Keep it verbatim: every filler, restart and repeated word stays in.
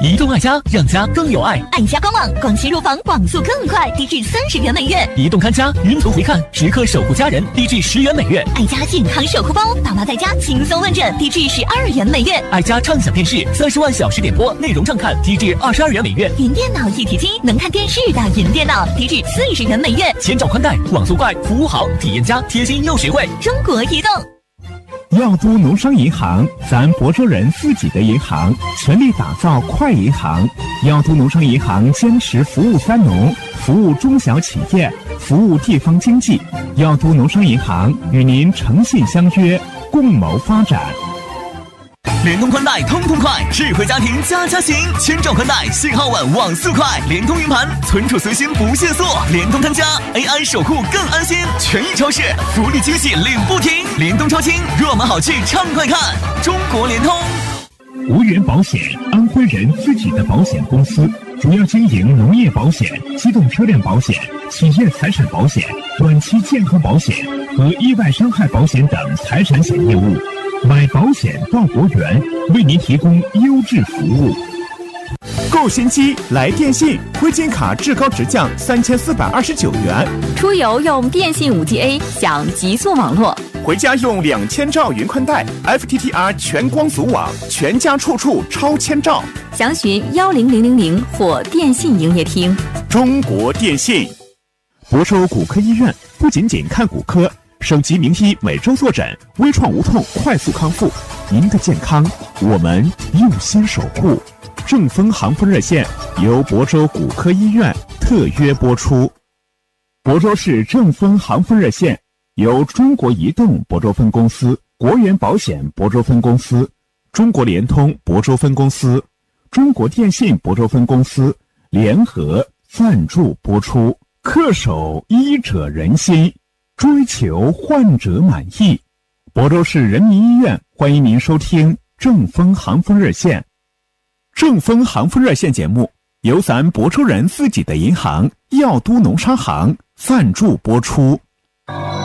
移动爱家，让家更有爱。 爱家官网，广西入房网速更快，低至三十元每月。 移动看家，云图回看，时刻守护家人，低至十元每月。 爱家健康守护包，爸妈在家轻松问诊，低至十二元每月。 爱家畅享电视，三十万小时点播，内容畅看，低至二十二元每月。 云电脑一体机，能看电视的云电脑，低至四十元每月。 千兆宽带，网速快，服务好，体验佳，贴心又实惠。 中国移动。 耀都农商银行，咱亳州人自己的银行，全力打造快银行。耀都农商银行坚持服务三农，服务中小企业，服务地方经济。耀都农商银行与您诚信相约，共谋发展。 联通宽带通通快，智慧家庭家家行，千兆宽带，信号稳，网速快，联通云盘，存储随心不限速，联通看家 A I 守护更安心，权益超市福利惊喜领不停，联通超轻，若买好去畅快看，中国联通。 无源保险，安徽人自己的保险公司，主要经营农业保险、机动车辆保险、企业财产保险、短期健康保险和意外伤害保险等财产险业务。买保险到国源，为您提供优质服务。 购新机来电信，挥金卡至高直降三千四百二十九元。 出游用电信 五 G A 享极速网络， 回家用两千兆云宽带 F T T R 全光阻网，全家处处超千兆。 详询幺零零零零或电信营业厅。 中国电信。 亳州骨科医院不仅仅看骨科，省级名医每周坐诊，微创无痛快速康复。您的健康，我们用心守护。正风航风热线由亳州骨科医院特约播出。亳州市正风航风热线由中国移动亳州分公司、国源保险亳州分公司、中国联通亳州分公司、中国电信亳州分公司联合赞助播出。恪守医者仁心，追求患者满意。亳州市人民医院欢迎您收听正风航风热线。正风航风热线节目由咱亳州人自己的银行耀都农商行赞助播出。